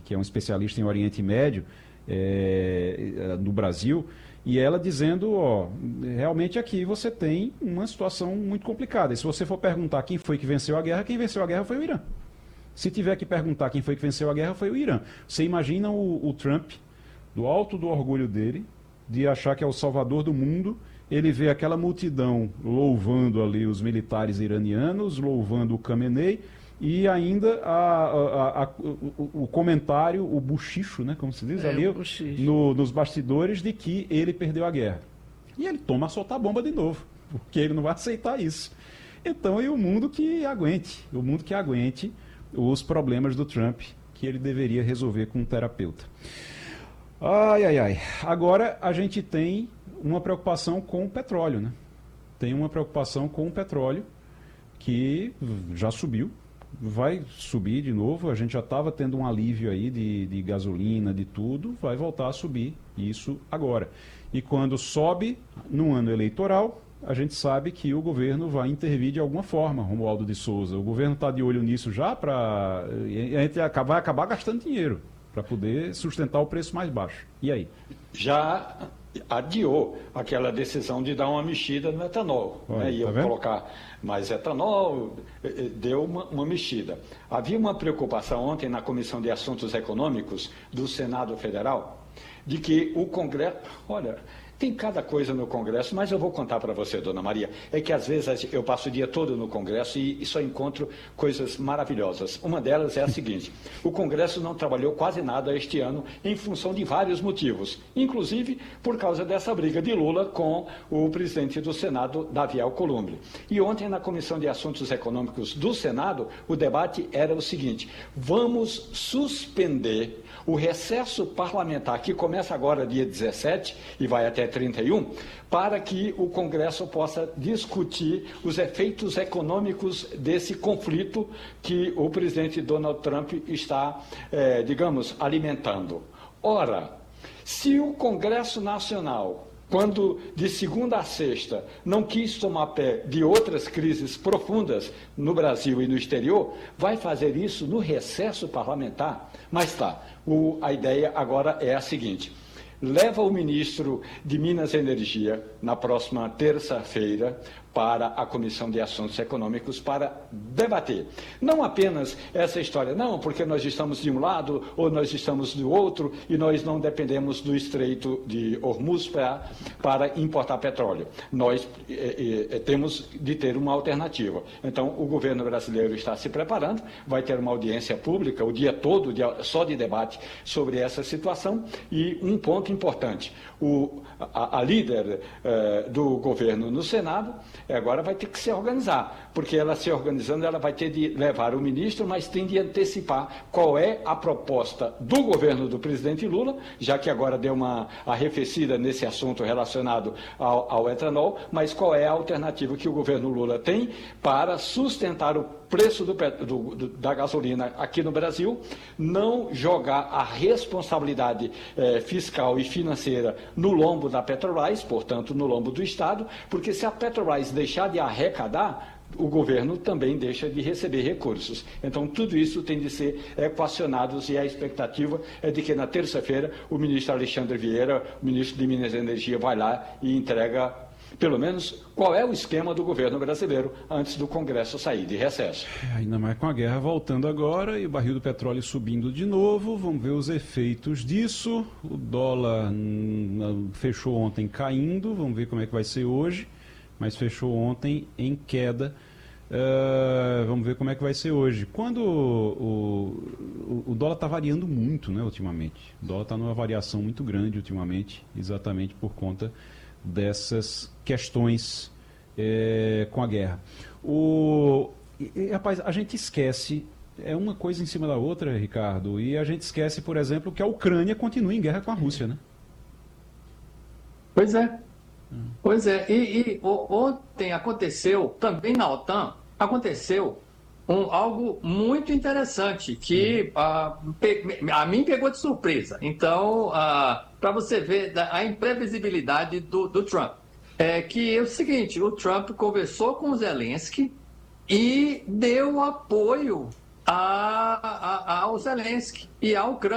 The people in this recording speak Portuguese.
que é um especialista em Oriente Médio, no Brasil, e ela dizendo, realmente aqui você tem uma situação muito complicada. E se você for perguntar quem foi que venceu a guerra, quem venceu a guerra foi o Irã. Se tiver que perguntar quem foi que venceu a guerra, foi o Irã. Você imagina o Trump, do alto do orgulho dele, de achar que é o salvador do mundo, ele vê aquela multidão louvando ali os militares iranianos, louvando o Khamenei, e ainda o comentário, o buchicho, né, como se diz ali, nos bastidores, de que ele perdeu a guerra. E ele toma a soltar a bomba de novo, porque ele não vai aceitar isso. Então, e o mundo que aguente os problemas do Trump, que ele deveria resolver com um terapeuta. Ai, ai, ai. Agora a gente tem uma preocupação com o petróleo, né? Tem uma preocupação com o petróleo, que já subiu, vai subir de novo. A gente já estava tendo um alívio aí de gasolina, de tudo, vai voltar a subir isso agora. E quando sobe no ano eleitoral, a gente sabe que o governo vai intervir de alguma forma, Romualdo de Souza. O governo está de olho nisso já, a gente vai acabar gastando dinheiro para poder sustentar o preço mais baixo. E aí? Já adiou aquela decisão de dar uma mexida no etanol. Olha, Ia colocar mais etanol, deu uma mexida. Havia uma preocupação ontem na Comissão de Assuntos Econômicos do Senado Federal de que o Congresso... Olha, tem cada coisa no Congresso, mas eu vou contar para você, dona Maria. É que às vezes eu passo o dia todo no Congresso e só encontro coisas maravilhosas. Uma delas é a seguinte: o Congresso não trabalhou quase nada este ano em função de vários motivos, inclusive por causa dessa briga de Lula com o presidente do Senado, Davi Alcolumbre. E ontem, na Comissão de Assuntos Econômicos do Senado, o debate era o seguinte: vamos suspender o recesso parlamentar, que começa agora dia 17 e vai até 31, para que o Congresso possa discutir os efeitos econômicos desse conflito que o presidente Donald Trump está, alimentando. Ora, se o Congresso Nacional, quando de segunda a sexta não quis tomar pé de outras crises profundas no Brasil e no exterior, vai fazer isso no recesso parlamentar? Mas tá, a ideia agora é a seguinte: leva o ministro de Minas e Energia na próxima terça-feira para a Comissão de Assuntos Econômicos para debater. Não apenas essa história, não, porque nós estamos de um lado ou nós estamos do outro e nós não dependemos do Estreito de Hormuz para importar petróleo. Nós temos de ter uma alternativa. Então, o governo brasileiro está se preparando, vai ter uma audiência pública o dia todo, só de debate sobre essa situação. E um ponto importante: a líder do governo no Senado agora vai ter que se organizar, porque ela se organizando, ela vai ter de levar o ministro, mas tem de antecipar qual é a proposta do governo do presidente Lula, já que agora deu uma arrefecida nesse assunto relacionado ao etanol, mas qual é a alternativa que o governo Lula tem para sustentar o preço da gasolina aqui no Brasil, não jogar a responsabilidade fiscal e financeira no lombo da Petrobras, portanto no lombo do Estado, porque se a Petrobras deixar de arrecadar, o governo também deixa de receber recursos. Então, tudo isso tem de ser equacionado, e a expectativa é de que na terça-feira o ministro Alexandre Vieira, o ministro de Minas e Energia, vai lá e entrega, pelo menos, qual é o esquema do governo brasileiro antes do Congresso sair de recesso. Ainda mais com a guerra voltando agora e o barril do petróleo subindo de novo, vamos ver os efeitos disso. O dólar fechou ontem caindo, vamos ver como é que vai ser hoje, mas fechou ontem em queda. Vamos ver como é que vai ser hoje. Quando o dólar está variando muito, né, ultimamente. O dólar está numa variação muito grande ultimamente, exatamente por conta dessas questões com a guerra. Rapaz, a gente esquece, é uma coisa em cima da outra, Ricardo, e a gente esquece, por exemplo, que a Ucrânia continua em guerra com a Rússia, né? Pois é. Pois é. E ontem aconteceu, também na OTAN, aconteceu algo muito interessante, que a mim pegou de surpresa. Então, para você ver a imprevisibilidade do Trump, que é o seguinte: o Trump conversou com o Zelensky e deu apoio ao Zelensky e à Ucrânia.